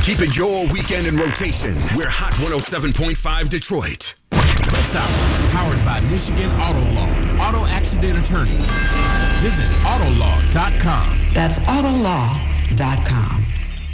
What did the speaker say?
Keeping your weekend in rotation. We're Hot 107.5 Detroit. This hour is powered by Michigan Auto Law. Auto accident attorneys. Visit Autolaw.com. That's Autolaw.com.